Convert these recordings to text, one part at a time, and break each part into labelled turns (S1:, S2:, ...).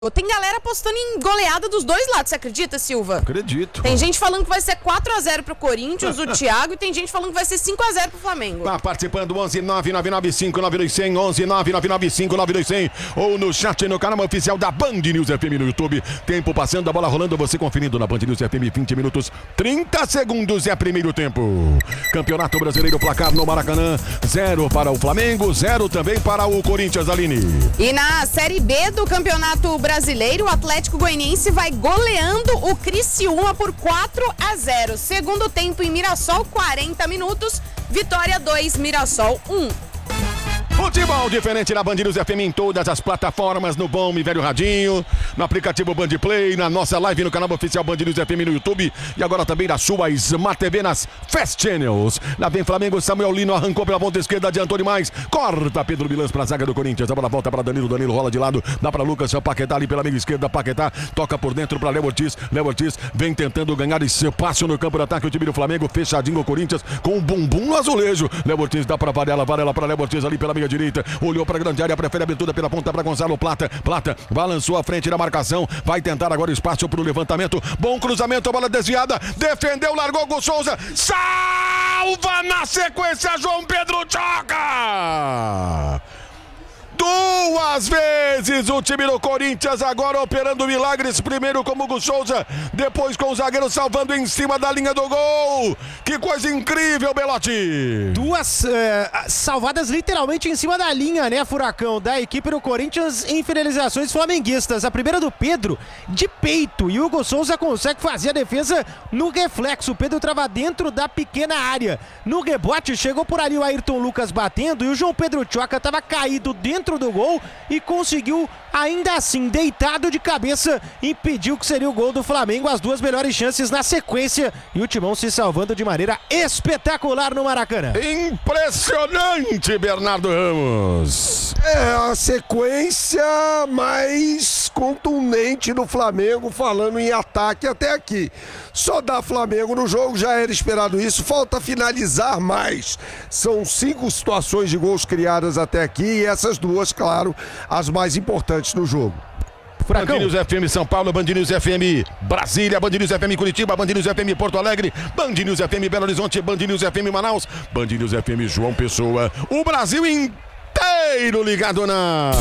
S1: Tem galera apostando em goleada dos dois lados, você acredita, Silva?
S2: Acredito.
S1: Tem gente falando que vai ser 4-0 pro Corinthians, o Thiago, e tem gente falando que vai ser 5-0 pro Flamengo.
S2: Tá participando, 11-999-5921, 11-999-5921, ou no chat no canal oficial da Band News FM no YouTube. Tempo passando, a bola rolando, você conferindo na Band News FM, 20 minutos, 30 segundos é primeiro tempo. Campeonato Brasileiro, placar no Maracanã, 0 para o Flamengo, 0 também para o Corinthians, Aline.
S1: E na Série B do Campeonato Brasileiro, o Atlético Goianiense vai goleando o Criciúma por 4-0. Segundo tempo em Mirassol, 40 minutos, Vitória 2, Mirassol 1.
S2: Futebol diferente na Band News FM em todas as plataformas, no bom e velho radinho, no aplicativo Band Play, na nossa live no canal oficial Band News FM no YouTube e agora também na sua Smart TV nas Fast Channels. Lá vem Flamengo, Samuel Lino arrancou pela ponta esquerda, adiantou demais, corta Pedro Milans para a zaga do Corinthians, a bola volta para Danilo, Danilo rola de lado, dá para Lucas, Paquetá ali pela meia esquerda, Paquetá toca por dentro para Léo Ortiz vem tentando ganhar esse passo no campo de ataque, o time do Flamengo, fechadinho o Corinthians com o bumbum no azulejo, Léo Ortiz dá para Varela para Léo Ortiz ali pela meia direita, olhou para a grande área, prefere a abertura pela ponta para Gonzalo Plata, balançou a frente da marcação, vai tentar agora espaço para o levantamento, bom cruzamento, a bola desviada, defendeu, largou Hugo Souza, salva na sequência João Pedro Choca! Duas vezes o time do Corinthians agora operando milagres, primeiro com o Hugo Souza, depois com o zagueiro salvando em cima da linha do gol. Que coisa incrível, Belotti!
S3: Duas salvadas literalmente em cima da linha, né, Furacão, da equipe do Corinthians em finalizações flamenguistas. A primeira do Pedro, de peito, e o Hugo Souza consegue fazer a defesa no reflexo. O Pedro estava dentro da pequena área. No rebote, chegou por ali o Ayrton Lucas batendo e o João Pedro Choca estava caído dentro do gol e conseguiu, ainda assim, deitado de cabeça, impediu que seria o gol do Flamengo. As duas melhores chances na sequência e o Timão se salvando de maneira espetacular no Maracanã.
S2: Impressionante, Bernardo Ramos.
S4: A sequência mais contundente do Flamengo, falando em ataque até aqui. Só dá Flamengo no jogo, já era esperado isso, falta finalizar mais. São 5 situações de gols criadas até aqui e essas duas, claro, as mais importantes no jogo.
S2: Furacão. Band News FM São Paulo, Band News FM Brasília, Band News FM Curitiba, Band News FM Porto Alegre, Band News FM Belo Horizonte, Band News FM Manaus, Band News FM João Pessoa. O Brasil inteiro ligado na...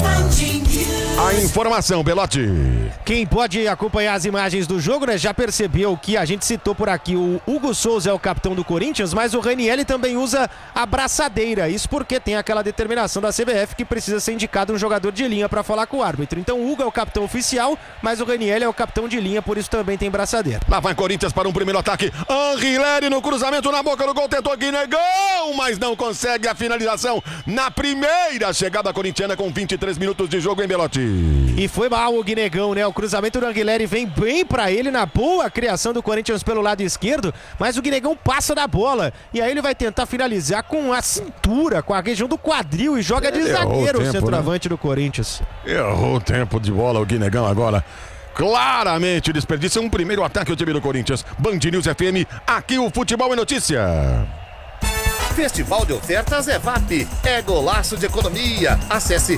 S2: A informação, Belotti.
S3: Quem pode acompanhar as imagens do jogo, né, já percebeu que a gente citou por aqui o Hugo Souza é o capitão do Corinthians, mas o Ranieri também usa a braçadeira. Isso porque tem aquela determinação da CBF que precisa ser indicado um jogador de linha para falar com o árbitro. Então o Hugo é o capitão oficial, mas o Ranieri é o capitão de linha, por isso também tem braçadeira.
S2: Lá vai Corinthians para um primeiro ataque. Anrileri no cruzamento na boca do gol, tentou Guinegão, mas não consegue a finalização na primeira chegada corintiana com 23 minutos de jogo em Belotti.
S3: E foi mal o Guinegão, né? O cruzamento do Anguilleri vem bem pra ele na boa criação do Corinthians pelo lado esquerdo, mas o Guinegão passa da bola e aí ele vai tentar finalizar com a cintura, com a região do quadril e joga de zagueiro o centroavante, né, do Corinthians.
S2: Errou o tempo de bola o Guinegão agora. Claramente desperdiça um primeiro ataque o time do Corinthians. Band News FM, aqui o futebol é notícia.
S5: Festival de ofertas é VAP, é golaço de economia. Acesse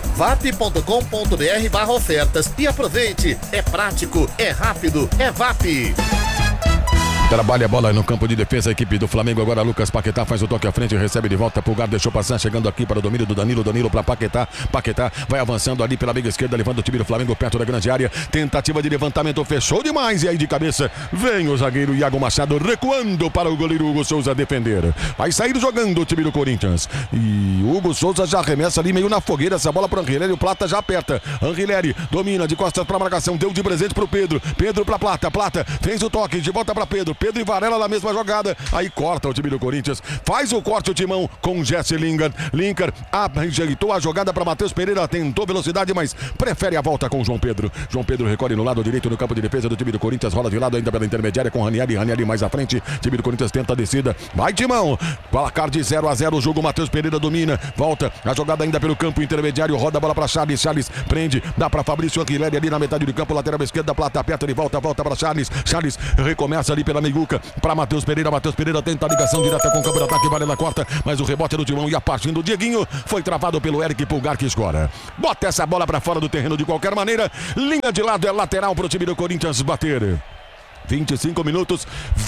S5: vap.com.br/ofertas e aproveite. É prático, é rápido, é VAP.
S2: Trabalha a bola no campo de defesa, a equipe do Flamengo. Agora Lucas Paquetá faz o toque à frente, recebe de volta, Pulgar deixou passar, chegando aqui para o domínio do Danilo, Danilo para Paquetá, Paquetá vai avançando ali pela meia esquerda, levando o time do Flamengo perto da grande área, tentativa de levantamento, fechou demais, e aí de cabeça vem o zagueiro Iago Machado recuando para o goleiro Hugo Souza defender. Vai sair jogando o time do Corinthians e Hugo Souza já arremessa ali meio na fogueira, essa bola para o Anrileri, o Plata já aperta, Anrileri domina de costas para a marcação, deu de presente para o Pedro para Plata, Plata fez o toque, de volta para Pedro e Varela na mesma jogada, aí corta o time do Corinthians, faz o corte o timão com Jesse Lingard ajeitou a jogada para Matheus Pereira, tentou velocidade, mas prefere a volta com o João Pedro recolhe no lado direito no campo de defesa do time do Corinthians, rola de lado ainda pela intermediária com Ranieri mais à frente, time do Corinthians tenta a descida, vai timão, placar de 0-0 o jogo, Matheus Pereira domina, volta a jogada ainda pelo campo intermediário, roda a bola para Charles prende, dá para Fabrício Anguilleri ali na metade do campo, lateral esquerda, Plata aperta de volta para Charles recomeça ali pela meia meiguca para Matheus Pereira tenta a ligação direta com o campo de ataque, Varela corta, mas o rebote é do Timão e a parte do Dieguinho foi travado pelo Eric Pulgar, que escora. Bota essa bola para fora do terreno de qualquer maneira, linha de lado, é lateral para o time do Corinthians bater. 25 minutos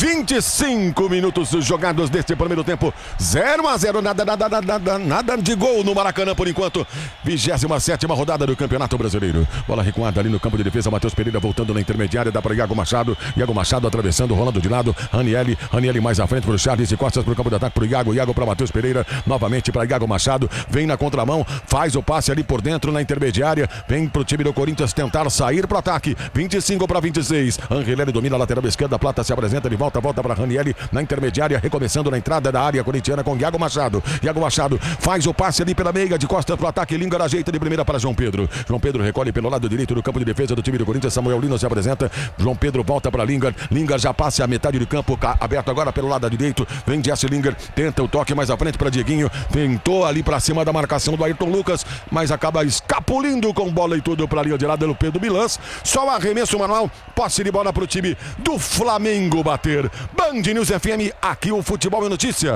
S2: jogados deste primeiro tempo. 0-0, nada de gol no Maracanã por enquanto. 27ª rodada do Campeonato Brasileiro. Bola recuada ali no campo de defesa, Matheus Pereira voltando na intermediária, dá para Iago Machado atravessando, rolando de lado, Ranieri mais à frente para o Charles e costas para o campo de ataque para o Iago para Matheus Pereira, novamente para Iago Machado, vem na contramão, faz o passe ali por dentro na intermediária, vem para o time do Corinthians tentar sair para o ataque. 25-26, Angeleri domina a lateral esquerda, Plata se apresenta de volta para Ranieri na intermediária, recomeçando na entrada da área corintiana com Iago Machado faz o passe ali pela meia, de costas para o ataque, Lingard ajeita de primeira para João Pedro recolhe pelo lado direito do campo de defesa do time do Corinthians, Samuel Lino se apresenta, João Pedro volta para Lingard já passa a metade do campo, aberto agora pelo lado direito, vem Jesse Lingard, tenta o toque mais à frente para Dieguinho, tentou ali para cima da marcação do Ayrton Lucas, mas acaba escapulindo com bola e tudo para a linha de lado do Pedro Milans, só o arremesso manual, posse de bola para o time do Flamengo bater. Band News FM, aqui o futebol é notícia.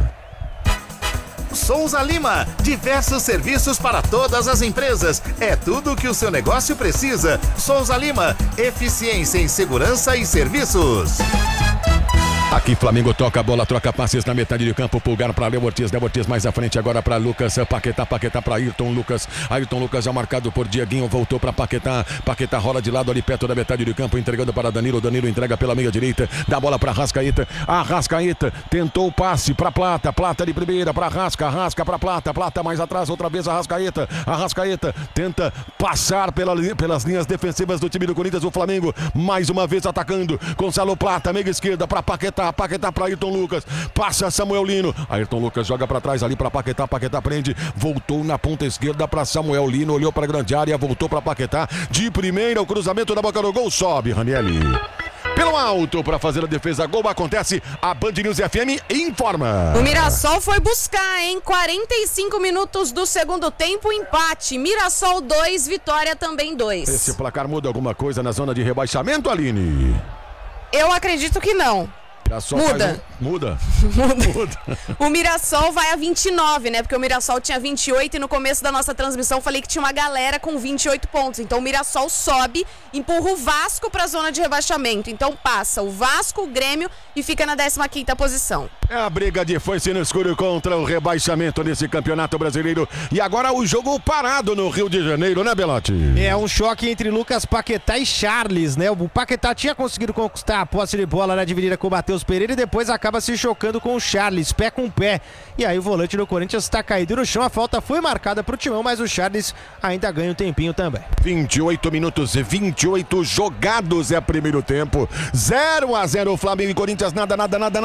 S5: Souza Lima, diversos serviços para todas as empresas. É tudo o que o seu negócio precisa. Souza Lima, eficiência em segurança e serviços.
S2: Aqui Flamengo toca a bola, troca passes na metade de campo, Pulgar para Léo Ortiz mais à frente agora para Lucas, Paquetá para Ayrton Lucas já marcado por Dieguinho, voltou para Paquetá rola de lado ali perto da metade de campo, entregando para Danilo entrega pela meia direita, dá bola para Arrascaeta, tentou o passe para Plata de primeira para Arrasca para Plata mais atrás, outra vez Arrascaeta tenta passar pelas linhas defensivas do time do Corinthians, o Flamengo mais uma vez atacando, Gonçalo Plata, meia esquerda para Paquetá para Ayrton Lucas, passa Samuel Lino, Ayrton Lucas joga para trás ali para Paquetá prende, voltou na ponta esquerda para Samuel Lino, olhou para a grande área, voltou para Paquetá, de primeira o cruzamento da boca do gol, sobe Ranieri pelo alto para fazer a defesa, gol acontece, a Band News FM informa.
S1: O Mirassol foi buscar, 45 minutos do segundo tempo, empate, Mirassol 2, Vitória também 2.
S2: Esse placar muda alguma coisa na zona de rebaixamento, Aline?
S1: Eu acredito que não.
S2: Muda.
S1: O Mirassol vai a 29, né? Porque o Mirassol tinha 28 e no começo da nossa transmissão falei que tinha uma galera com 28 pontos. Então o Mirassol sobe, empurra o Vasco para a zona de rebaixamento. Então passa o Vasco, o Grêmio e fica na 15ª posição.
S2: É a briga de foice no escuro contra o rebaixamento nesse Campeonato Brasileiro. E agora o jogo parado no Rio de Janeiro, né, Belotti?
S3: É um choque entre Lucas Paquetá e Charles, né? O Paquetá tinha conseguido conquistar a posse de bola na dividida com o Matheus Pereira e depois acaba se chocando com o Charles, pé com pé. E aí o volante do Corinthians está caído no chão. A falta foi marcada para o Timão, mas o Charles ainda ganha um tempinho também.
S2: 28 minutos e 28 jogados é primeiro tempo. 0-0 Flamengo e Corinthians, nada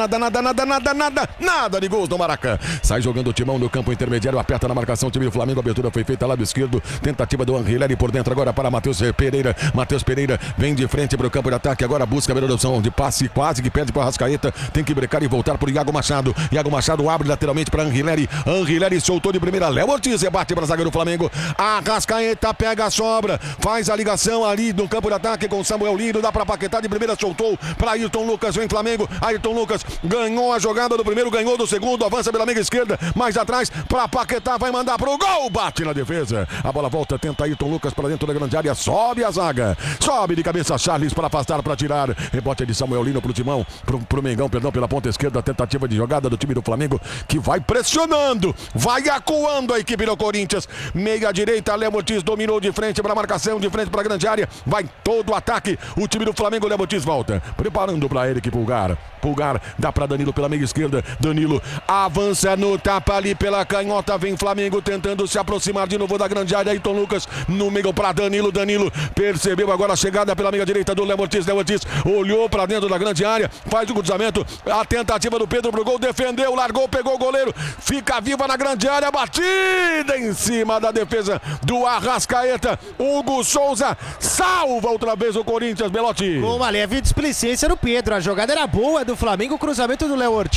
S2: de gols no Maracanã. Sai jogando o Timão no campo intermediário, aperta na marcação o time do Flamengo, a abertura foi feita lado esquerdo, tentativa do Angeleri por dentro agora para Matheus Pereira vem de frente para o campo de ataque, agora busca a melhor opção de passe, quase que perde para Arrascaeta, tem que brecar e voltar para o Iago Machado abre lateralmente para Angeleri soltou de primeira, Léo Ortiz rebate para a zaga do Flamengo, Arrascaeta pega a sobra, faz a ligação ali no campo de ataque com Samuel Lino, dá para Paquetá de primeira, soltou para Ayrton Lucas, vem Flamengo, Ayrton Lucas ganhou a jogada do primeiro, ganhou do segundo, avança pela meia esquerda, mais atrás para Paquetá, vai mandar pro gol, bate na defesa, a bola volta, tenta Ayrton Lucas para dentro da grande área, sobe a zaga, sobe de cabeça Charles para afastar, para tirar, rebote de Samuel Lino pro Timão, pro Mengão, pela ponta esquerda, tentativa de jogada do time do Flamengo, que vai pressionando, vai acuando a equipe do Corinthians, meia direita, Léo Ortiz dominou de frente para a marcação, de frente para a grande área, vai todo o ataque, o time do Flamengo, Léo Ortiz volta, preparando para Eric Pulgar, dá para Danilo pela meia esquerda, Danilo avança no tapa ali pela canhota, vem Flamengo tentando se aproximar de novo da grande área, Ayrton Lucas no meio para Danilo percebeu agora a chegada pela meia direita do Léo Ortiz olhou para dentro da grande área, faz o cruzamento, a tentativa do Pedro pro gol, defendeu, largou, pegou o goleiro, fica viva na grande área, batida em cima da defesa do Arrascaeta, Hugo Souza salva outra vez o Corinthians, Belotti.
S3: Com uma leve displicência do Pedro, a jogada era boa do Flamengo, o cruzamento do Léo Ortiz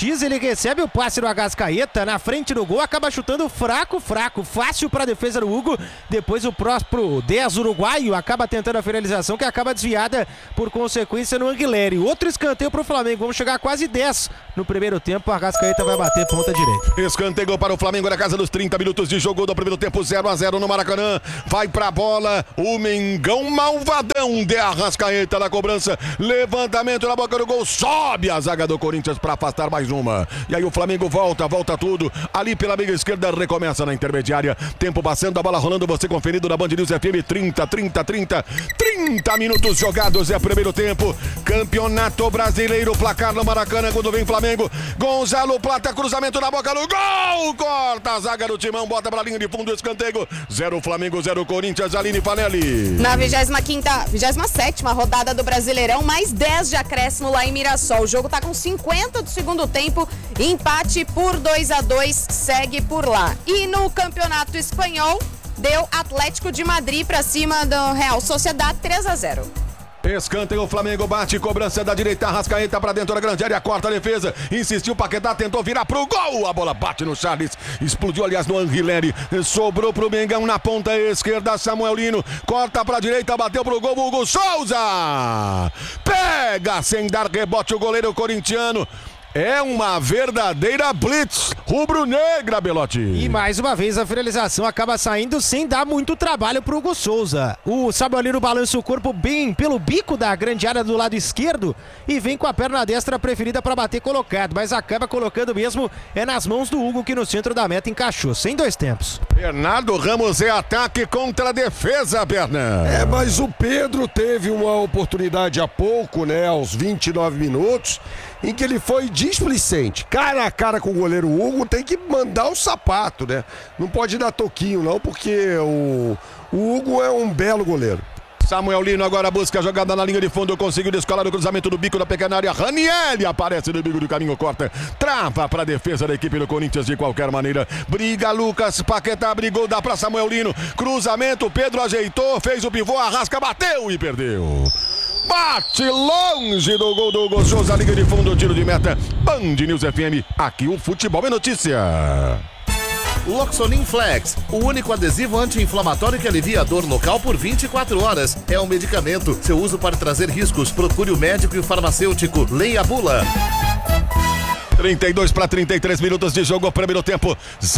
S3: Ortiz, ele recebe o passe do Arrascaeta na frente do gol, acaba chutando fraco, fácil para a defesa do Hugo. Depois o próprio 10 uruguaio acaba tentando a finalização, que acaba desviada por consequência no Anguilhéry. Outro escanteio para o Flamengo, vamos chegar a quase 10 no primeiro tempo. O Arrascaeta vai bater ponta direita.
S2: Escanteio para o Flamengo na casa dos 30 minutos de jogo do primeiro tempo, 0-0 no Maracanã. Vai pra bola o Mengão malvadão de Arrascaeta na cobrança. Levantamento na boca do gol, sobe a zaga do Corinthians para afastar mais uma. E aí o Flamengo volta tudo. Ali pela meia esquerda, recomeça na intermediária. Tempo passando, a bola rolando, você conferido na Band News FM. 30 minutos jogados, é o primeiro tempo. Campeonato Brasileiro, placar no Maracanã quando vem Flamengo. Gonzalo Plata, cruzamento na boca do gol. Corta a zaga do Timão, bota pra linha de fundo, escanteio. 0 Flamengo, 0 Corinthians, Aline Fanelli.
S1: Na 27ª rodada do Brasileirão, mais 10 de acréscimo lá em Mirassol. O jogo tá com 50 do segundo tempo, empate por 2-2, segue por lá. E no Campeonato Espanhol, deu Atlético de Madrid pra cima do Real Sociedad, 3-0.
S2: Escanteio, o Flamengo bate, cobrança da direita, Arrascaeta pra dentro da grande área, corta a defesa, insistiu, Paquetá tentou virar pro gol, a bola bate no Charles, explodiu aliás no Anguilhéry, sobrou pro Mengão na ponta esquerda, Samuel Lino, corta pra direita, bateu pro gol, Hugo Souza, pega sem dar rebote o goleiro corintiano. É uma verdadeira blitz rubro-negra, Belotti.
S3: E mais uma vez a finalização acaba saindo sem dar muito trabalho pro Hugo Souza. O Samuelino balança o corpo bem pelo bico da grande área do lado esquerdo e vem com a perna destra preferida para bater colocado, mas acaba colocando mesmo nas mãos do Hugo, que no centro da meta encaixou, sem dois tempos.
S2: Bernardo Ramos é ataque contra a defesa, Bernardo.
S4: Mas o Pedro teve uma oportunidade há pouco, né, aos 29 minutos, em que ele foi displicente, cara a cara com o goleiro Hugo, tem que mandar o sapato, né? Não pode dar toquinho não, porque o Hugo é um belo goleiro.
S2: Samuel Lino agora busca a jogada na linha de fundo, conseguiu descolar o cruzamento do bico da pequena área. Ranieri aparece no bico do caminho, corta, trava para a defesa da equipe do Corinthians de qualquer maneira. Briga Lucas Paquetá, brigou, dá para Samuel Lino, cruzamento, Pedro ajeitou, fez o pivô, Arrasca, bateu e perdeu. Bate longe do gol do Hugo Souza, linha de fundo, tiro de meta. Band News FM, aqui o futebol é notícia.
S5: Loxonin Flex, o único adesivo anti-inflamatório que alivia a dor local por 24 horas. É um medicamento. Seu uso pode trazer riscos. Procure o médico e o farmacêutico. Leia a bula.
S2: 32 para 33 minutos de jogo, primeiro tempo,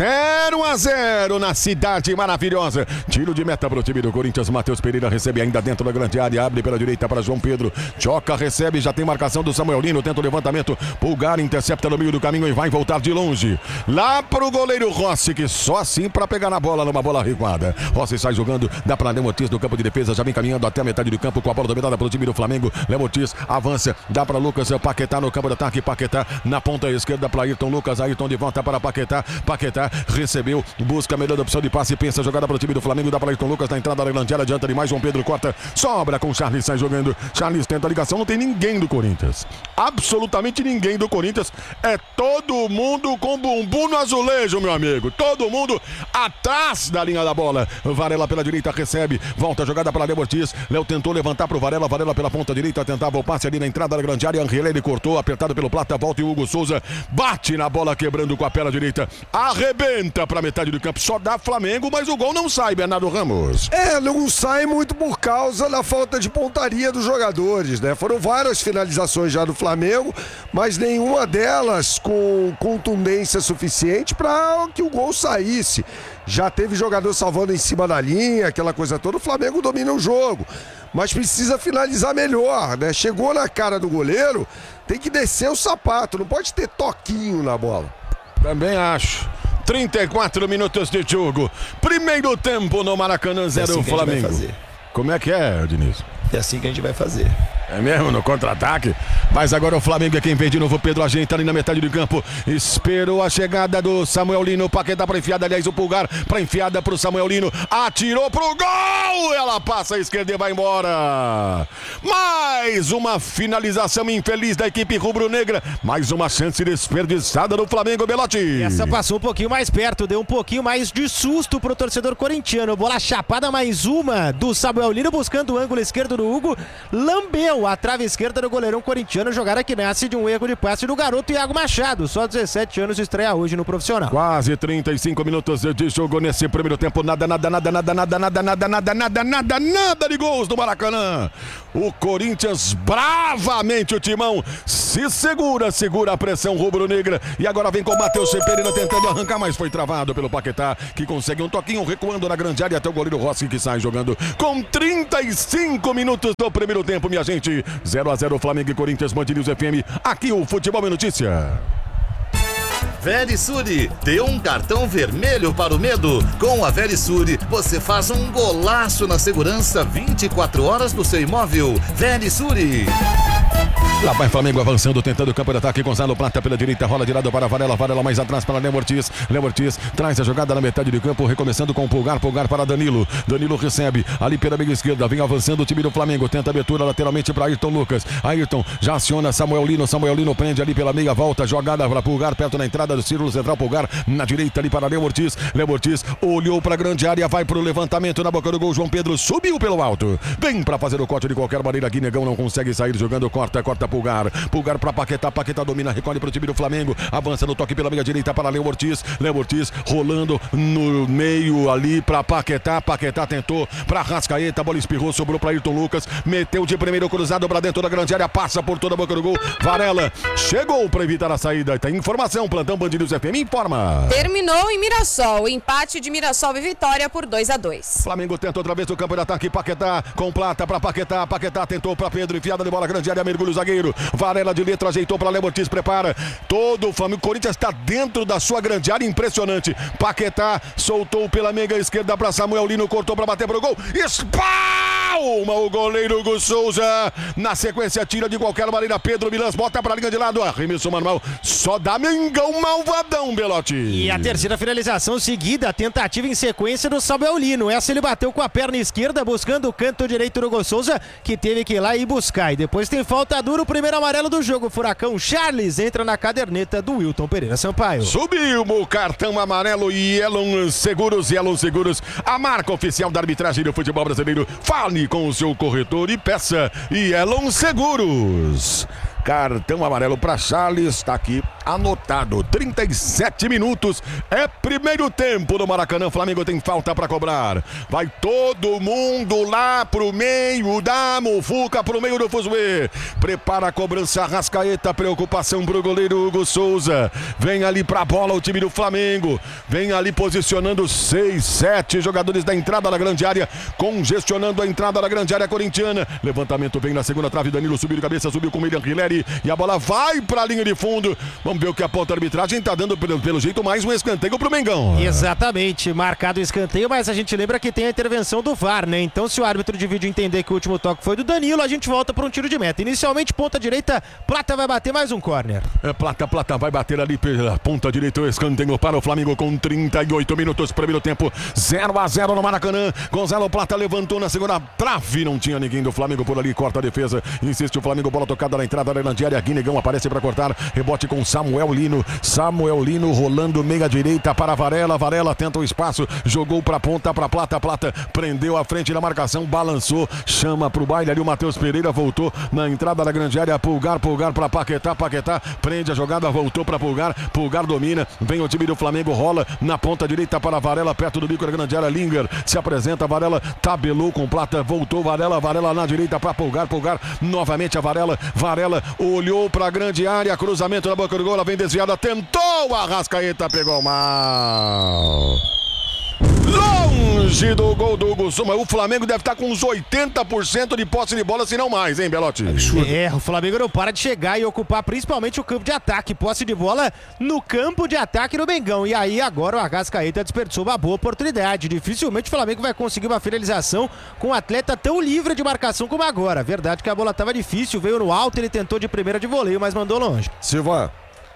S2: 0-0 na cidade maravilhosa. Tiro de meta para o time do Corinthians. Matheus Pereira recebe ainda dentro da grande área, abre pela direita para João Pedro. Choca, recebe, já tem marcação do Samuel Lino, tenta o levantamento. Pulgar intercepta no meio do caminho e vai voltar de longe. Lá para o goleiro Rossi, que só assim para pegar na bola, numa bola recuada. Rossi sai jogando, dá para Léo Ortiz do campo de defesa, já vem caminhando até a metade do campo com a bola dominada pelo time do Flamengo. Léo Ortiz avança, dá para Lucas Paquetá no campo de ataque. Paquetá na ponta esquerda para Ayrton Lucas, Ayrton de volta para Paquetá, Paquetá recebeu, busca a melhor opção de passe, pensa a jogada para o time do Flamengo, dá para Ayrton Lucas na entrada da grande área, adianta demais, João Pedro corta, sobra com Charles, sai jogando, Charles tenta a ligação, não tem ninguém do Corinthians, absolutamente ninguém do Corinthians, é todo mundo com bumbum no azulejo, meu amigo, todo mundo atrás da linha da bola. Varela pela direita recebe, volta a jogada para Léo Ortiz, Léo tentou levantar para o Varela, Varela pela ponta direita, tentava o passe ali na entrada da grande área, Angelelli cortou, apertado pelo Plata, volta e o Hugo Souza bate na bola, quebrando com a perna direita, arrebenta para metade do campo, só dá Flamengo, mas o gol não sai, Bernardo Ramos.
S4: Não sai muito por causa da falta de pontaria dos jogadores, né? Foram várias finalizações já do Flamengo, mas nenhuma delas com contundência suficiente para que o gol saísse. Já teve jogador salvando em cima da linha, aquela coisa toda, o Flamengo domina o jogo, mas precisa finalizar melhor, né? Chegou na cara do goleiro, tem que descer o sapato, não pode ter toquinho na bola.
S2: Também acho. 34 minutos de jogo. Primeiro tempo no Maracanã, 0 Flamengo. Como é que é, Diniz?
S6: É assim que a gente vai fazer.
S2: É mesmo, no contra-ataque? Mas agora o Flamengo é quem vem de novo. Pedro ajeita ali na metade do campo. Esperou a chegada do Samuel Lino. Paquetá para enfiada, aliás, o Pulgar para enfiada pro Samuel Lino. Atirou pro gol! Ela passa a esquerda e vai embora. Mais uma finalização infeliz da equipe rubro-negra. Mais uma chance desperdiçada do Flamengo, Belotti.
S3: Essa passou um pouquinho mais perto, deu um pouquinho mais de susto pro torcedor corintiano. Bola chapada, mais uma do Samuel Lino buscando o ângulo esquerdo Vitor Hugo lambeu a trave esquerda do goleirão corintiano, jogada que nasce de um erro de passe do garoto Iago Machado, só 17 anos, estreia hoje no profissional.
S2: Quase 35 minutos de jogo nesse primeiro tempo, nada de gols do Maracanã. O Corinthians bravamente, o Timão se segura a pressão rubro-negra e agora vem com o Matheus Pereira tentando arrancar, mas foi travado pelo Paquetá, que consegue um toquinho recuando na grande área até o goleiro Rossi, que sai jogando com 35 minutos do primeiro tempo, minha gente. 0-0 Flamengo e Corinthians, Band News FM, aqui o Futebol é Notícia.
S5: Verisure, dê um cartão vermelho para o medo. Com a Verisure, você faz um golaço na segurança 24 horas do seu imóvel. Verisure.
S2: Lá vai Flamengo avançando, tentando o campo de ataque. Gonzalo Plata pela direita, rola de lado para Varela. Varela mais atrás para Léo Ortiz. Léo Ortiz traz a jogada na metade de campo, recomeçando com o Pulgar. Pulgar para Danilo. Danilo recebe ali pela meia esquerda. Vem avançando o time do Flamengo. Tenta a abertura lateralmente para Ayrton Lucas. Ayrton já aciona Samuel Lino. Samuel Lino prende ali pela meia volta. Jogada para Pulgar, perto na entrada do círculo central. Pulgar na direita ali para Léo Ortiz. Léo Ortiz olhou para a grande área. Vai para o levantamento na boca do gol. João Pedro subiu pelo alto. Vem para fazer o corte de qualquer maneira. Guinegão não consegue sair jogando. Corta Pulgar. Pulgar para Paquetá. Paquetá domina, recolhe para o time do Flamengo. Avança no toque pela meia direita para Léo Ortiz. Léo Ortiz rolando no meio ali para Paquetá. Paquetá tentou para Rascaeta. A bola espirrou, sobrou para Ayrton Lucas. Meteu de primeiro cruzado para dentro da grande área. Passa por toda a boca do gol. Varela chegou para evitar a saída. Tem informação. Plantão Band News FM informa.
S1: Terminou em Mirassol. Empate de Mirassol e vitória por 2-2.
S2: Flamengo tenta outra vez o campo de ataque. Paquetá com Plata para Paquetá. Paquetá tentou para Pedro. Enfiada de bola grande área. Mergulho o zagueiro. Varela de letra ajeitou para Léo Ortiz. Prepara. Todo o Flamengo. Corinthians está dentro da sua grande área. Impressionante. Paquetá soltou pela meia esquerda para Samuel Lino. Cortou para bater para o gol. Espalma o goleiro Hugo Souza. Na sequência tira de qualquer maneira Pedro Milans. Bota para a linha de lado. Arremesso manual. Só dá Mengão malvadão, Belotti.
S3: E a terceira finalização seguida. Tentativa em sequência do Samuel Lino. Essa ele bateu com a perna esquerda, buscando o canto direito do Hugo Souza, que teve que ir lá e buscar. E depois tem falta dura, o primeiro amarelo do jogo. Furacão Charles entra na caderneta do Wilton Pereira Sampaio.
S2: Subiu o cartão amarelo e Yellow Seguros, a marca oficial da arbitragem do futebol brasileiro. Fale com o seu corretor e peça Yellow Seguros. Cartão amarelo para Charles, está aqui anotado. 37 minutos, é primeiro tempo no Maracanã. Flamengo tem falta para cobrar. Vai todo mundo lá pro meio da mufuca, pro meio do fuzuê. Prepara a cobrança, Arrascaeta, preocupação pro goleiro Hugo Souza. Vem ali pra bola o time do Flamengo. Vem ali posicionando 6, 7 jogadores da entrada da grande área, congestionando a entrada da grande área corintiana. Levantamento vem na segunda trave, Danilo subiu de cabeça, subiu com o William Hilleri. E a bola vai para a linha de fundo. Vamos ver o que aponta a arbitragem. Está dando pelo jeito mais um escanteio pro Mengão.
S3: Exatamente, marcado o escanteio, mas a gente lembra que tem a intervenção do VAR, né? Então se o árbitro de vídeo entender que o último toque foi do Danilo, a gente volta para um tiro de meta. Inicialmente ponta direita, Plata vai bater mais um córner.
S2: Plata vai bater ali pela ponta direita, o escanteio para o Flamengo com 38 minutos, primeiro tempo, 0-0 no Maracanã. Gonzalo Plata levantou na segunda trave, não tinha ninguém do Flamengo por ali, corta a defesa, insiste o Flamengo, bola tocada na entrada da grande área, Guinegão aparece para cortar, rebote com Samuel Lino rolando meia direita para Varela, tenta o espaço, jogou para ponta, para Plata, prendeu a frente da marcação, balançou, chama pro baile ali o Matheus Pereira, voltou na entrada da grande área, Pulgar para Paquetá, prende a jogada, voltou para Pulgar domina, vem o time do Flamengo, rola na ponta direita para Varela, perto do bico da grande área, Linger se apresenta, Varela tabelou com Plata, voltou Varela na direita para Pulgar, novamente a Varela olhou para a grande área, cruzamento na boca do gol, ela vem desviada, tentou, Arrascaeta pegou mal. Longe do gol do Hugo Souza. O Flamengo deve estar com uns 80% de posse de bola, se não mais, hein, Belotti?
S3: O Flamengo não para de chegar e ocupar principalmente o campo de ataque. Posse de bola no campo de ataque no Mengão. E aí agora o Arrascaeta desperdiçou uma boa oportunidade. Dificilmente o Flamengo vai conseguir uma finalização com um atleta tão livre de marcação como agora. Verdade que a bola estava difícil, veio no alto, ele tentou de primeira de voleio, mas mandou longe.
S4: Silva,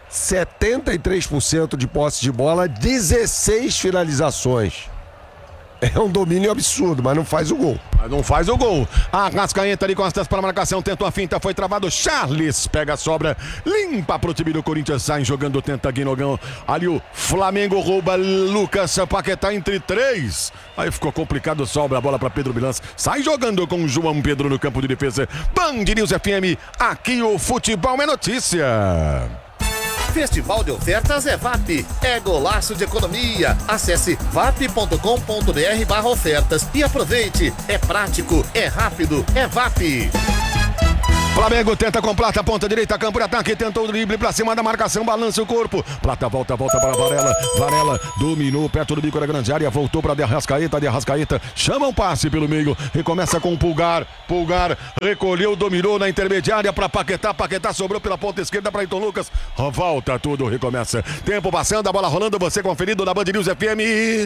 S4: 73% de posse de bola, 16 finalizações. É um domínio absurdo, mas não faz o gol.
S2: Mas não faz o gol. Arrascaeta ali, costas para a marcação, tenta a finta, foi travado. Charles pega a sobra, limpa pro time do Corinthians, sai jogando, tenta Guinogão. Ali o Flamengo rouba Lucas Paquetá entre 3. Aí ficou complicado, sobra a bola para Pedro Milans. Sai jogando com João Pedro no campo de defesa. Band News FM, aqui o futebol é notícia.
S5: Festival de ofertas é VAP, é golaço de economia. Acesse vap.com.br/ofertas e aproveite. É prático, é rápido, é VAP.
S2: Flamengo tenta com Plata, ponta direita, campo de ataque, tentou o drible pra cima da marcação, balança o corpo. Plata volta para Varela. Varela dominou perto do bico da grande área, voltou pra De Arrascaeta, chama um passe pelo meio, recomeça com o Pulgar, recolheu, dominou na intermediária pra Paquetá, sobrou pela ponta esquerda pra Ayrton Lucas, volta tudo, recomeça. Tempo passando, a bola rolando, você conferido na Band News FM.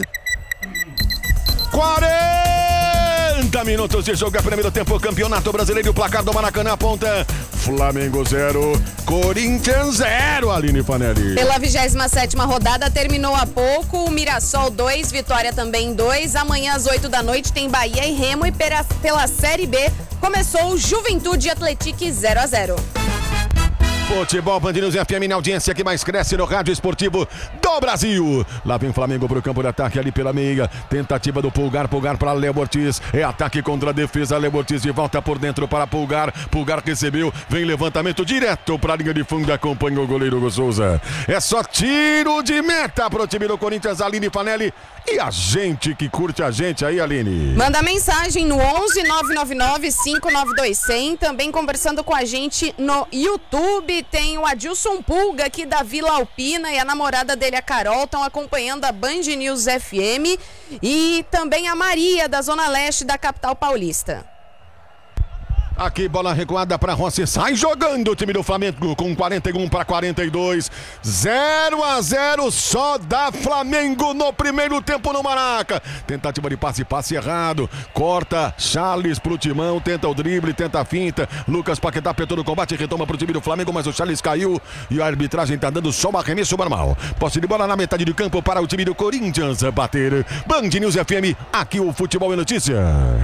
S2: 40 minutos de jogo, é primeiro tempo, Campeonato Brasileiro, o placar do Maracanã aponta Flamengo 0, Corinthians 0, Aline Fanelli.
S1: Pela 27ª rodada, terminou há pouco, o Mirassol 2, Vitória também 2, amanhã às 8 da noite tem Bahia e Remo, e pela Série B começou o Juventude Atlético 0-0.
S2: Futebol Band News FM na audiência que mais cresce no rádio esportivo do Brasil. Lá vem Flamengo pro campo de ataque ali pela meia. Tentativa do Pulgar para Léo Ortiz. É ataque contra a defesa. Léo Ortiz de volta por dentro para Pulgar. Pulgar recebeu. Vem levantamento direto para a linha de fundo. Acompanha o goleiro Hugo Souza. É só tiro de meta pro time do Corinthians. Aline Fanelli. E a gente que curte a gente aí, Aline.
S1: Manda mensagem no 11 999 592 100. Também conversando com a gente no YouTube. Tem o Adilson Pulga aqui da Vila Alpina e a namorada dele, a Carol, estão acompanhando a Band News FM. E também a Maria, da Zona Leste da capital paulista.
S2: Aqui, bola recuada para Rossi, sai jogando o time do Flamengo com 41-42, 0-0, só dá Flamengo no primeiro tempo no Maraca. Tentativa de passe errado, corta Charles pro Timão, tenta o drible, tenta a finta, Lucas Paquetá apertou no combate, retoma pro time do Flamengo, mas o Charles caiu e a arbitragem tá dando só um arremesso normal. Posse de bola na metade do campo para o time do Corinthians bater. Band News FM, aqui o futebol é notícia.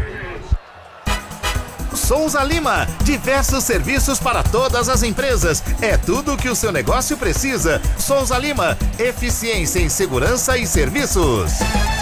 S5: Souza Lima, diversos serviços para todas as empresas. É tudo o que o seu negócio precisa. Souza Lima, eficiência em segurança e serviços.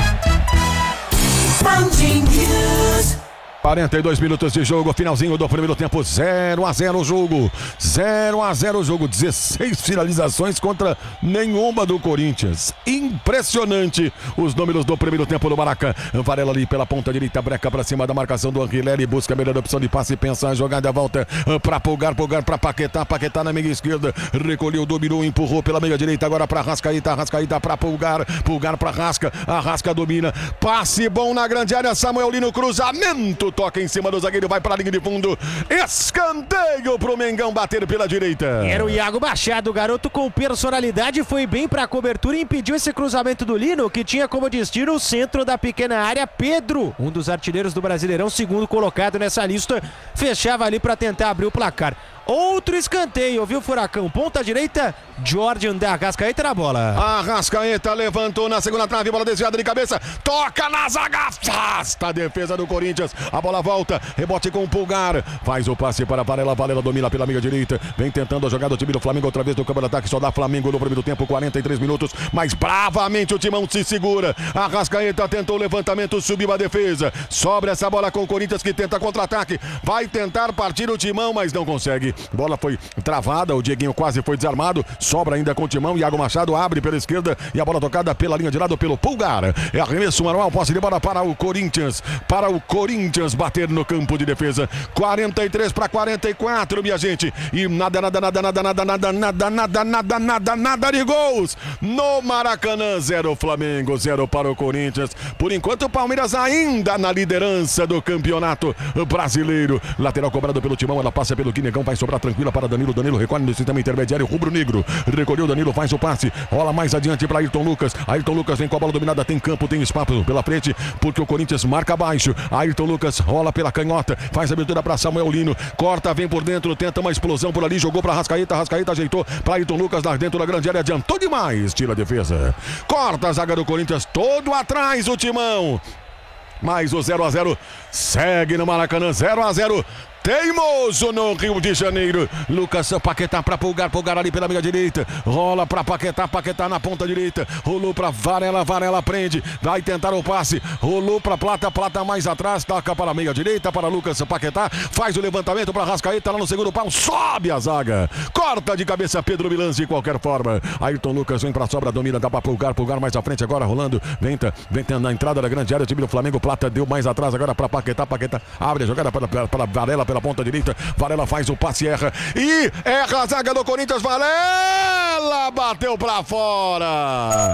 S2: 42 minutos de jogo, finalzinho do primeiro tempo, 0-0 o jogo, 0-0 o jogo, 16 finalizações contra nenhuma do Corinthians. Impressionante os números do primeiro tempo do Maracanã. Varela ali pela ponta direita, breca pra cima da marcação do Anguilera, busca a melhor opção de passe, pensa a jogada, volta pra Pulgar pra Paquetá na meia esquerda, recolheu, dominou, empurrou pela meia direita, agora pra Arrascaeta pra Pulgar pra Arrasca domina, passe bom na grande área, Samuel Lino, cruzamento, toca em cima do zagueiro, vai para a linha de fundo, escanteio pro Mengão bater pela direita.
S3: Era o Iago Machado, o garoto com personalidade, foi bem para a cobertura e impediu esse cruzamento do Lino, que tinha como destino o centro da pequena área. Pedro, um dos artilheiros do Brasileirão, segundo colocado nessa lista, fechava ali para tentar abrir o placar. Outro escanteio, viu, Furacão? Ponta direita, Jordan da Arrascaeta na bola.
S2: Arrascaeta levantou na segunda trave, bola desviada de cabeça, toca na zaga, afasta a defesa do Corinthians, a bola volta, rebote com o Pulgar, faz o passe para Varela, domina pela meia direita, vem tentando a jogada do time do Flamengo outra vez do campo de ataque, só dá Flamengo no primeiro tempo, 43 minutos, mas bravamente o Timão se segura, Arrascaeta tentou o levantamento, subiu a defesa, sobra essa bola com o Corinthians que tenta contra-ataque, vai tentar partir o Timão, mas não consegue. Bola foi travada, o Dieguinho quase foi desarmado, sobra ainda com o Timão, Iago Machado abre pela esquerda e a bola tocada pela linha de lado pelo Pulgar. É arremesso manual, posse de bola para o Corinthians bater no campo de defesa. 43-44, minha gente. E nada de gols. No Maracanã, 0 Flamengo, 0 para o Corinthians. Por enquanto o Palmeiras ainda na liderança do Campeonato Brasileiro. Lateral cobrado pelo Timão, ela passa pelo Guinegão, vai sobrar tranquila para Danilo recolhe no sistema intermediário rubro-negro, recolheu Danilo, faz o passe, rola mais adiante para Ayrton Lucas vem com a bola dominada, tem campo, tem espaço pela frente, porque o Corinthians marca abaixo, Ayrton Lucas rola pela canhota, faz a abertura para Samuel Lino, corta, vem por dentro, tenta uma explosão por ali, jogou para Arrascaeta ajeitou para Ayrton Lucas lá dentro da grande área, adiantou demais, tira a defesa, corta a zaga do Corinthians, todo atrás o Timão. Mas o 0-0 segue no Maracanã, 0-0. Teimoso no Rio de Janeiro. Lucas Paquetá para Pulgar ali pela meia direita. Rola para Paquetá na ponta direita. Rolou para Varela prende. Vai tentar o passe. Rolou para Plata mais atrás. Toca para a meia direita para Lucas Paquetá. Faz o levantamento para Arrascaeta lá no segundo pau. Sobe a zaga. Corta de cabeça Pedro Milans de qualquer forma. Ayrton Lucas vem para a sobra, domina, dá para Pulgar mais à frente agora rolando. Vem na entrada da grande área. O time do Flamengo. Plata deu mais atrás agora para Paquetá abre a jogada para Varela pela ponta direita, Varela faz o passe, erra a zaga do Corinthians, Varela bateu pra fora,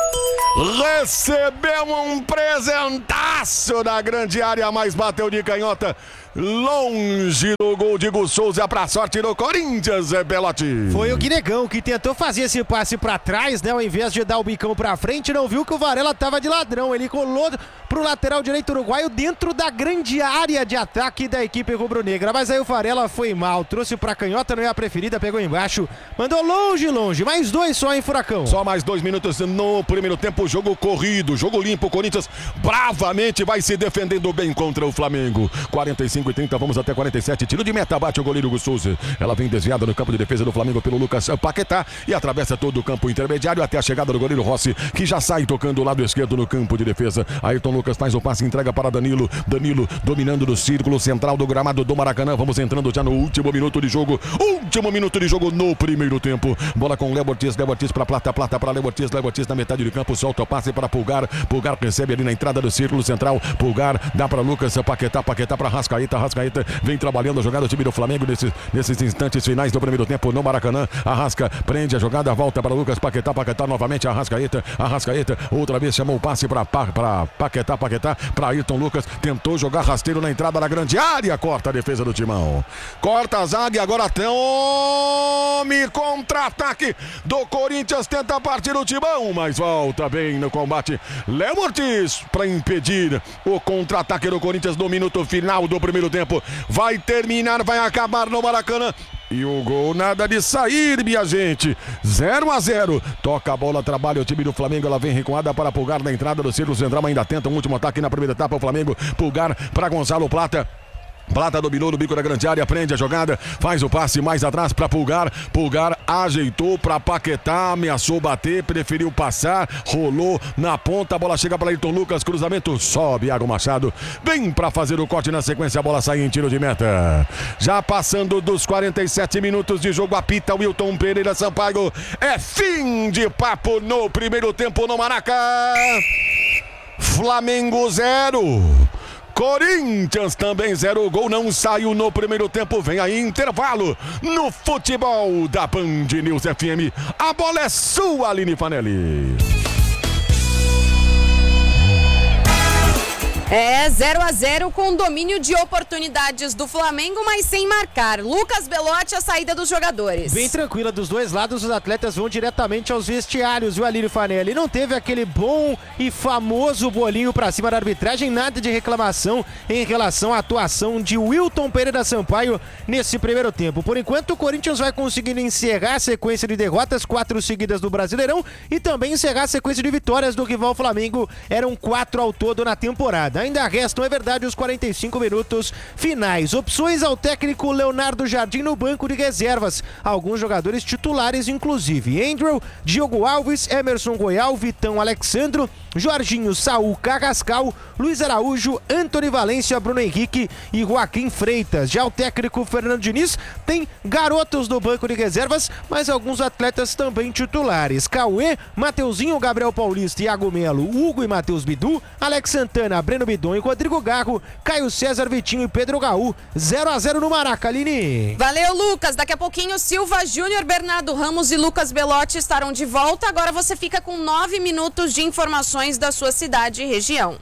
S2: recebeu um presentaço na grande área, mas bateu de canhota, longe do gol de Hugo Souza, pra sorte do Corinthians, Belotti.
S3: Foi o Guinegão que tentou fazer esse passe pra trás, né, ao invés de dar o bicão pra frente, não viu que o Varela tava de ladrão, ele colou pro lateral direito uruguaio dentro da grande área de ataque da equipe rubro-negra, mas aí o Varela foi mal, trouxe pra canhota, não é a preferida, pegou embaixo, mandou longe, mais 2 só em Furacão.
S2: Só mais 2 minutos no primeiro tempo, jogo corrido, jogo limpo, o Corinthians bravamente vai se defendendo bem contra o Flamengo. 45-30, vamos até 47, tiro de meta, bate o goleiro Hugo Souza, ela vem desviada no campo de defesa do Flamengo pelo Lucas Paquetá e atravessa todo o campo intermediário até a chegada do goleiro Rossi, que já sai tocando o lado esquerdo no campo de defesa. Ayrton Lucas faz o passe, entrega para Danilo dominando do círculo central do gramado do Maracanã. Vamos entrando já no último minuto de jogo no primeiro tempo. Bola com Léo Ortiz para Plata para Léo Ortiz na metade do campo, solta o passe para Pulgar recebe ali na entrada do círculo central, Pulgar dá para Lucas Paquetá para Arrascaeta vem trabalhando a jogada do time do Flamengo nesses instantes finais do primeiro tempo no Maracanã. Arrasca, prende a jogada, volta para Lucas Paquetá novamente, Arrascaeta, outra vez chamou o passe para Paquetá, para Ayrton Lucas, tentou jogar rasteiro na entrada da grande área, corta a defesa do Timão, corta a zaga e agora tome contra-ataque do Corinthians, tenta partir o Timão, mas volta bem no combate Léo Ortiz para impedir o contra-ataque do Corinthians no minuto final do primeiro tempo. Vai acabar no Maracanã. E o gol nada de sair, minha gente. 0-0. Toca a bola, trabalha o time do Flamengo. Ela vem recuada para Pulgar na entrada do círculo central. Ainda tenta um último ataque na primeira etapa. O Flamengo, Pulgar para Gonzalo Plata. Plata dominou no bico da grande área, prende a jogada, faz o passe mais atrás para Pulgar ajeitou para Paquetá, ameaçou bater, preferiu passar, rolou na ponta, a bola chega para Ayrton Lucas, cruzamento, sobe Iago Machado, vem para fazer o corte na sequência, a bola sai em tiro de meta. Já passando dos 47 minutos de jogo, apita Wilton Pereira Sampaio, é fim de papo no primeiro tempo no Maracanã. Flamengo 0. Corinthians também 0, o gol não saiu no primeiro tempo, vem aí intervalo no futebol da Band News FM. A bola é sua, Aline Fanelli.
S1: É 0-0 com domínio de oportunidades do Flamengo, mas sem marcar. Lucas Belotti, a saída dos jogadores.
S3: Bem tranquila dos dois lados, os atletas vão diretamente aos vestiários, viu, Aline Fanelli? Não teve aquele bom e famoso bolinho pra cima da arbitragem, nada de reclamação em relação à atuação de Wilton Pereira Sampaio nesse primeiro tempo. Por enquanto, o Corinthians vai conseguindo encerrar a sequência de derrotas, 4 seguidas do Brasileirão, e também encerrar a sequência de vitórias do rival Flamengo. Eram 4 ao todo na temporada. Ainda restam, é verdade, os 45 minutos finais. Opções ao técnico Leonardo Jardim no banco de reservas. Alguns jogadores titulares, inclusive Andrew, Diogo Alves, Emerson Goial, Vitão Alexandro, Jorginho, Saul Carrascal, Luiz Araújo, Antony Valência, Bruno Henrique e Joaquim Freitas. Já o técnico Fernando Diniz tem garotos do banco de reservas, mas alguns atletas também titulares. Cauê, Mateuzinho, Gabriel Paulista, Iago Melo, Hugo e Matheus Bidu, Alex Santana, Breno Bidon e Rodrigo Garro, Caio César, Vitinho e Pedro Gaú. 0-0 no Maraca, Aline.
S1: Valeu, Lucas. Daqui a pouquinho, Silva Júnior, Bernardo Ramos e Lucas Belotti estarão de volta. Agora você fica com 9 minutos de informações da sua cidade e região.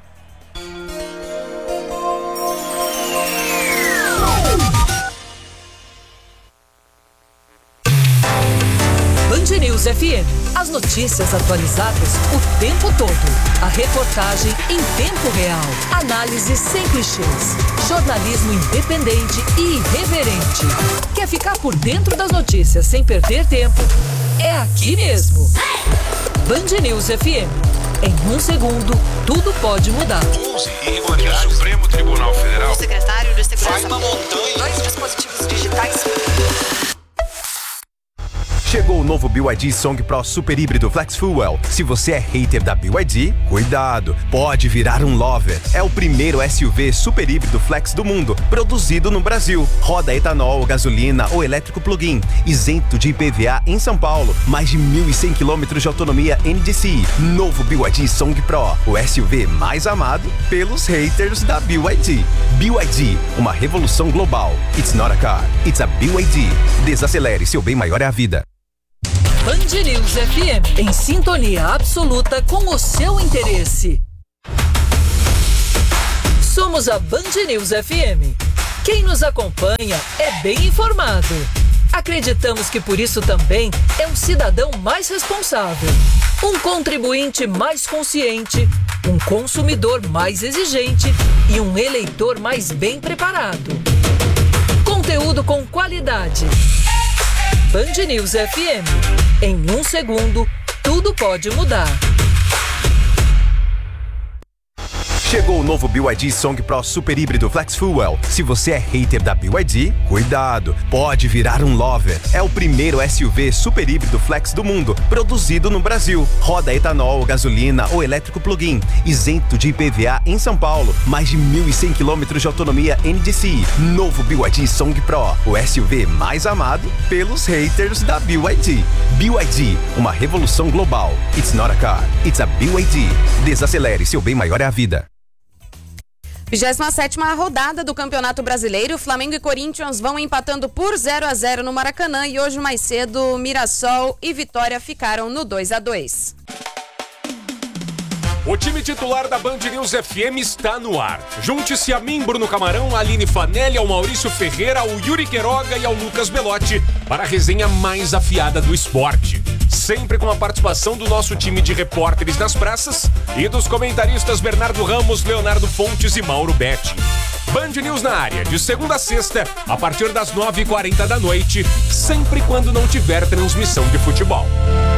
S6: Band News FM. As notícias atualizadas o tempo todo. A reportagem em tempo real. Análise sem clichês. Jornalismo independente e irreverente. Quer ficar por dentro das notícias sem perder tempo? É aqui mesmo. Band News FM. Em um segundo, tudo pode mudar.
S7: 11 irregularidades. Supremo Tribunal Federal.
S8: O secretário de Segurança.
S7: Vai uma montanha.
S8: 2 dispositivos digitais.
S9: Chegou o novo BYD Song Pro Super Híbrido Flex Fuel. Se você é hater da BYD, cuidado, pode virar um lover. É o primeiro SUV super híbrido flex do mundo, produzido no Brasil. Roda etanol, gasolina ou elétrico plug-in, isento de IPVA em São Paulo. Mais de 1.100 km de autonomia NDCi. Novo BYD Song Pro, o SUV mais amado pelos haters da BYD. BYD, uma revolução global. It's not a car, it's a BYD. Desacelere, seu bem maior é a vida.
S6: Band News FM, em sintonia absoluta com o seu interesse. Somos a Band News FM. Quem nos acompanha é bem informado. Acreditamos que por isso também é um cidadão mais responsável, um contribuinte mais consciente, um consumidor mais exigente e um eleitor mais bem preparado. Conteúdo com qualidade. Band News FM. Em um segundo, tudo pode mudar.
S9: Chegou o novo BYD Song Pro Super Híbrido Flex Fuel. Se você é hater da BYD, cuidado, pode virar um lover. É o primeiro SUV super híbrido flex do mundo, produzido no Brasil. Roda etanol, gasolina ou elétrico plug-in, isento de IPVA em São Paulo. Mais de 1.100 km de autonomia NDCi. Novo BYD Song Pro, o SUV mais amado pelos haters da BYD. BYD, uma revolução global. It's not a car, it's a BYD. Desacelere, seu bem maior é a vida.
S1: 27ª rodada do Campeonato Brasileiro, Flamengo e Corinthians vão empatando por 0-0 no Maracanã e hoje mais cedo Mirassol e Vitória ficaram no 2-2.
S10: O time titular da Band News FM está no ar. Junte-se a mim, Bruno Camarão, a Aline Fanelli, ao Maurício Ferreira, ao Yuri Queiroga e ao Lucas Belotti para a resenha mais afiada do esporte. Sempre com a participação do nosso time de repórteres das praças e dos comentaristas Bernardo Ramos, Leonardo Fontes e Mauro Betti. Band News na área, de segunda a sexta, a partir das 9h40 da noite, sempre quando não tiver transmissão de futebol.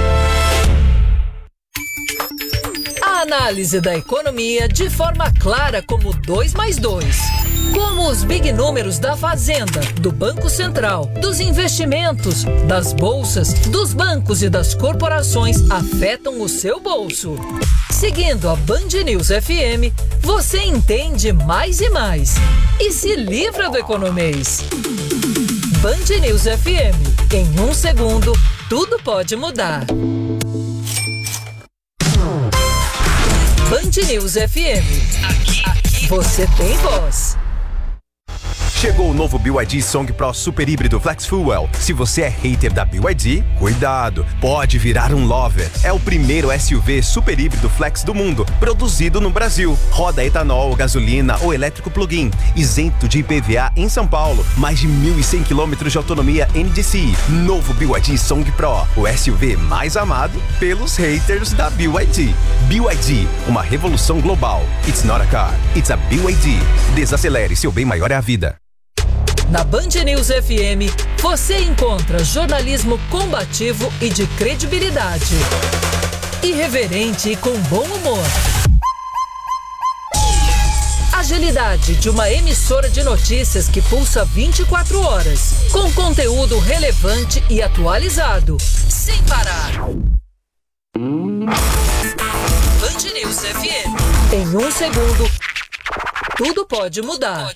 S6: A análise da economia de forma clara como 2+2. Como os big números da Fazenda, do Banco Central, dos investimentos, das bolsas, dos bancos e das corporações afetam o seu bolso. Seguindo a Band News FM, você entende mais e mais e se livra do economês. Band News FM. Em um segundo, tudo pode mudar. Band News FM. Aqui você tem voz.
S9: Chegou o novo BYD Song Pro Super Híbrido Flex Fuel. Se você é hater da BYD, cuidado, pode virar um lover. É o primeiro SUV super híbrido flex do mundo, produzido no Brasil. Roda etanol, gasolina ou elétrico plug-in, isento de IPVA em São Paulo. Mais de 1.100 km de autonomia NDCi. Novo BYD Song Pro, o SUV mais amado pelos haters da BYD. BYD, uma revolução global. It's not a car, it's a BYD. Desacelere, seu bem maior é a vida.
S6: Na Band News FM, você encontra jornalismo combativo e de credibilidade. Irreverente e com bom humor. Agilidade de uma emissora de notícias que pulsa 24 horas, com conteúdo relevante e atualizado, sem parar. Band News FM. Em um segundo, tudo pode mudar.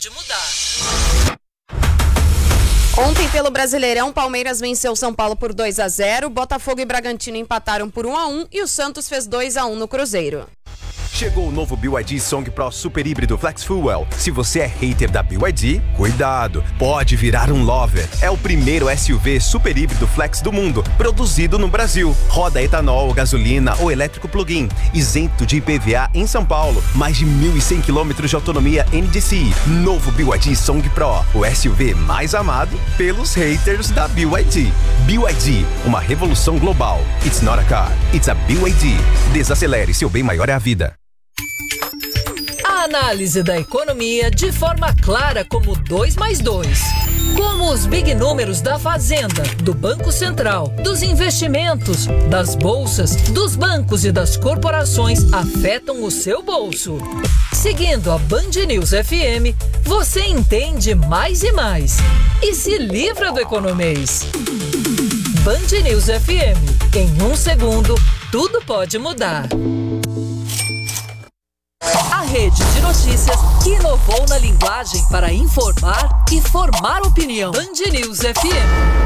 S1: Ontem, pelo Brasileirão, Palmeiras venceu São Paulo por 2-0, Botafogo e Bragantino empataram por 1-1 e o Santos fez 2-1 no Cruzeiro.
S9: Chegou o novo BYD Song Pro Super Híbrido Flex Fuel. Se você é hater da BYD, cuidado, pode virar um lover. É o primeiro SUV super híbrido flex do mundo, produzido no Brasil. Roda etanol, gasolina ou elétrico plug-in, isento de IPVA em São Paulo. Mais de 1.100 km de autonomia NDCi. Novo BYD Song Pro, o SUV mais amado pelos haters da BYD. BYD, uma revolução global. It's not a car, it's a BYD. Desacelere, seu bem maior é a vida.
S6: A análise da economia de forma clara como 2+2. Como Como os big números da Fazenda, do Banco Central, dos investimentos, das bolsas, dos bancos e das corporações afetam o seu bolso. Seguindo a Band News FM, você entende mais e mais e se livra do economês. Band News FM. Em 1 segundo, tudo pode mudar. A rede de notícias que inovou na linguagem para informar e formar opinião. Band News FM.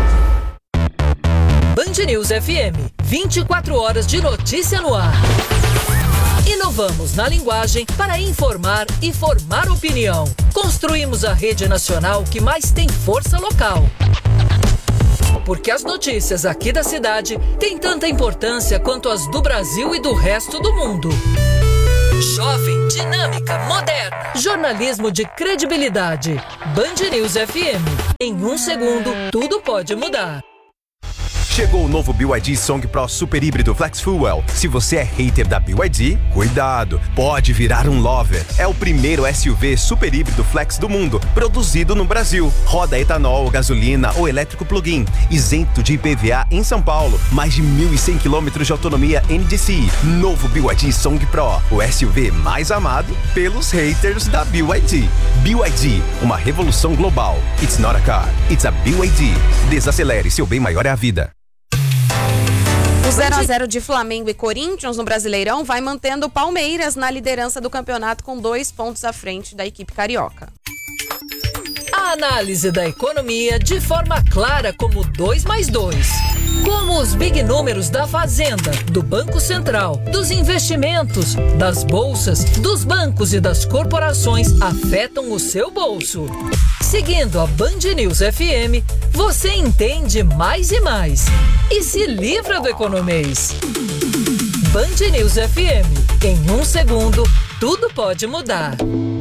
S6: Band News FM. 24 horas de notícia no ar. Inovamos na linguagem para informar e formar opinião. Construímos a rede nacional que mais tem força local. Porque as notícias aqui da cidade têm tanta importância quanto as do Brasil e do resto do mundo. Jovem, dinâmica, moderna. Jornalismo de credibilidade. Band News FM. Em 1 segundo, tudo pode mudar.
S9: Chegou o novo BYD Song Pro Super Híbrido Flex Fuel. Se você é hater da BYD, cuidado, pode virar um lover. É o primeiro SUV super híbrido flex do mundo, produzido no Brasil. Roda etanol, gasolina ou elétrico plug-in, isento de IPVA em São Paulo. Mais de 1.100 km de autonomia NDCi. Novo BYD Song Pro, o SUV mais amado pelos haters da BYD. BYD, uma revolução global. It's not a car, it's a BYD. Desacelere, seu bem maior é a vida.
S1: O 0x0 de Flamengo e Corinthians no Brasileirão vai mantendo o Palmeiras na liderança do campeonato com 2 pontos à frente da equipe carioca.
S6: A análise da economia de forma clara como 2 mais 2. Como os big números da Fazenda, do Banco Central, dos investimentos, das bolsas, dos bancos e das corporações afetam o seu bolso. Seguindo a Band News FM, você entende mais e mais e se livra do economês. Band News FM. Em 1 segundo, tudo pode mudar.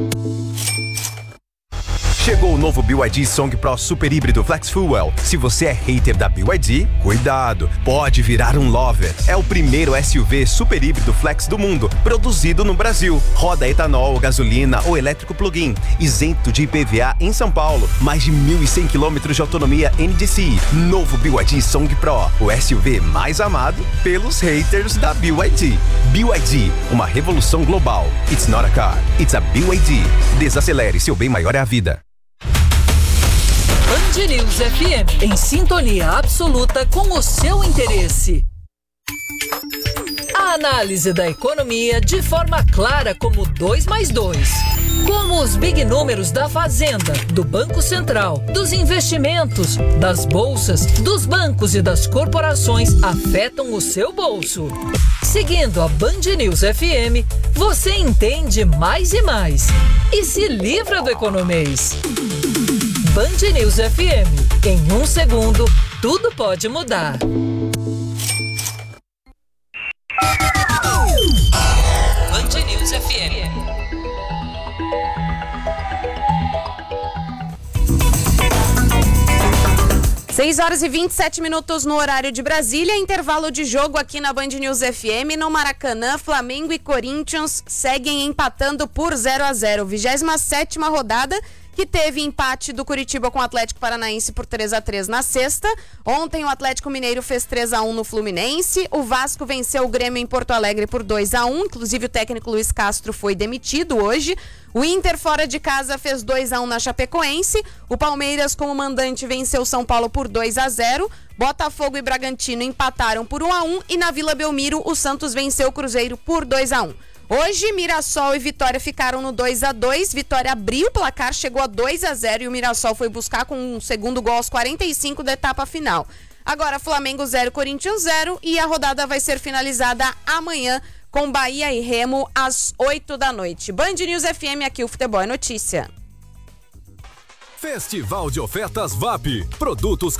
S9: Chegou o novo BYD Song Pro Super Híbrido Flex Fuel. Se você é hater da BYD, cuidado, pode virar um lover. É o primeiro SUV super híbrido flex do mundo, produzido no Brasil. Roda etanol, gasolina ou elétrico plug-in, isento de IPVA em São Paulo. Mais de 1.100 km de autonomia NDCi. Novo BYD Song Pro, o SUV mais amado pelos haters da BYD. BYD, uma revolução global. It's not a car, it's a BYD. Desacelere, seu bem maior é a vida.
S6: Band News FM, em sintonia absoluta com o seu interesse. A análise da economia de forma clara como 2 mais 2. Como os big números da Fazenda, do Banco Central, dos investimentos, das bolsas, dos bancos e das corporações afetam o seu bolso. Seguindo a Band News FM, você entende mais e mais e se livra do economês. Band News FM. Em 1 segundo, tudo pode mudar. Band News FM.
S1: Seis horas e 27 minutos no horário de Brasília, intervalo de jogo aqui na Band News FM. No Maracanã, Flamengo e Corinthians seguem empatando por 0x0. 27ª rodada, que teve empate do Curitiba com o Atlético Paranaense por 3x3 na sexta. Ontem o Atlético Mineiro fez 3x1 no Fluminense. O Vasco venceu o Grêmio em Porto Alegre por 2x1. Inclusive o técnico Luiz Castro foi demitido hoje. O Inter fora de casa fez 2x1 na Chapecoense. O Palmeiras como mandante venceu o São Paulo por 2x0. Botafogo e Bragantino empataram por 1x1. E na Vila Belmiro o Santos venceu o Cruzeiro por 2x1. Hoje, Mirassol e Vitória ficaram no 2x2. Vitória abriu o placar, chegou a 2x0 e o Mirassol foi buscar com um segundo gol aos 45 da etapa final. Agora, Flamengo 0, Corinthians 0 e a rodada vai ser finalizada amanhã com Bahia e Remo às 8 da noite. Band News FM, aqui o Futebol é Notícia.
S11: Festival de Ofertas VAP. Produtos